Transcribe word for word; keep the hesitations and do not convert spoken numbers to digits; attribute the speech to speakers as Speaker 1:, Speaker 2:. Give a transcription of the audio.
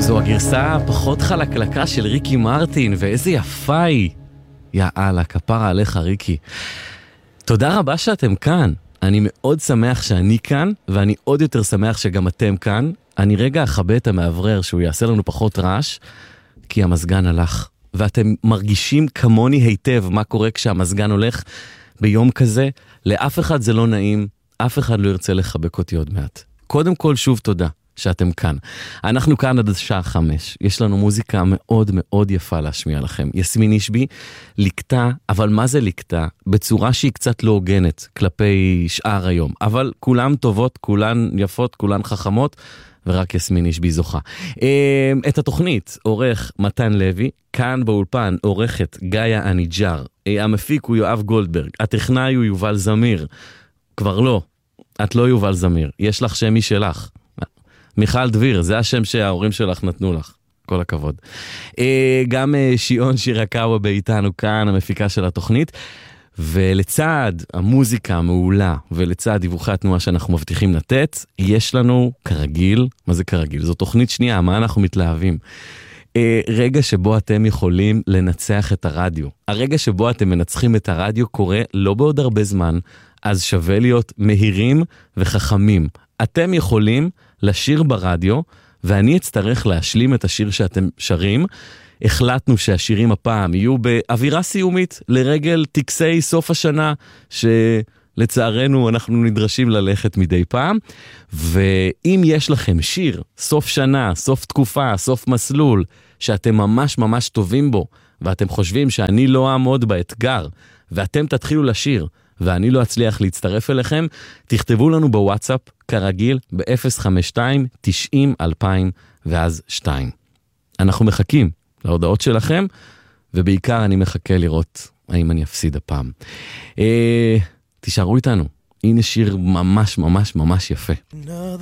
Speaker 1: זו הגרסה הפחות חלקלקה של ריקי מרטין, ואיזה יפה היא. יאללה, כפרה עליך ריקי. תודה רבה שאתם כאן. אני מאוד שמח שאני כאן, ואני עוד יותר שמח שגם אתם כאן. אני רגע אכבה את המעברר שהוא יעשה לנו פחות רעש, כי המזגן הלך. ואתם מרגישים כמוני היטב מה קורה כשהמזגן הולך ביום כזה. לאף אחד זה לא נעים, אף אחד לא ירצה לחבק אותי עוד מעט. קודם כל שוב תודה שאתם כאן. אנחנו כאן עד שעה חמש. יש לנו מוזיקה מאוד מאוד יפה להשמיע לכם. יסמין אישבי לקטה, אבל מה זה לקטה? בצורה שהיא קצת לא הוגנת כלפי שאר היום. אבל כולן טובות, כולן יפות, כולן חכמות, ורק יסמין אישבי זוכה. את התוכנית עורך מתן לוי, כאן באולפן עורכת גאיה אניג'ר, המפיק הוא יואב גולדברג, הטכנאי הוא יובל זמיר. כבר לא, את לא יובל זמיר, יש לך שם משלך. מיכל דביר, זה השם שההורים שלך נתנו לך. כל הכבוד. גם שיעון שירקאווה באיתנו כאן, המפיקה של התוכנית. ולצד המוזיקה המעולה, ולצד דיווחי התנועה שאנחנו מבטיחים לתת, יש לנו כרגיל, מה זה כרגיל? זו תוכנית שנייה, מה אנחנו מתלהבים? רגע שבו אתם יכולים לנצח את הרדיו. הרגע שבו אתם מנצחים את הרדיו קורה לא בעוד הרבה זמן, אז שווה להיות מהירים וחכמים. אתם יכולים לשיר ברדיו, ואני אצטרך להשלים את השיר שאתם שרים. החלטנו שהשירים הפעם יהיו באווירה סיומית, לרגל טקסי סוף השנה, שלצערנו אנחנו נדרשים ללכת מדי פעם. ואם יש לכם שיר, סוף שנה, סוף תקופה, סוף מסלול, שאתם ממש ממש טובים בו, ואתם חושבים שאני לא אעמוד באתגר, ואתם תתחילו לשיר, ואני לא אצליח להצטרף אליכם, תכתבו לנו בוואטסאפ, כרגיל, ב-אפס חמש שתיים תשעים אלפיים ואז שתיים. אנחנו מחכים להודעות שלכם, ובעיקר אני מחכה לראות האם אני אפסיד הפעם. אה, תישארו איתנו, הנה שיר ממש ממש ממש יפה.